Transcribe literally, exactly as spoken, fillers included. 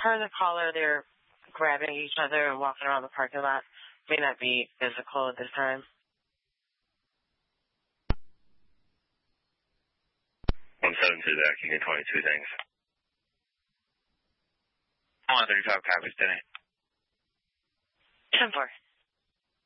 per the caller, they're grabbing each other and walking around the parking lot. May not be physical at this time. one seven two there, King of twenty-two, thanks. one thirty-five copies today. ten four.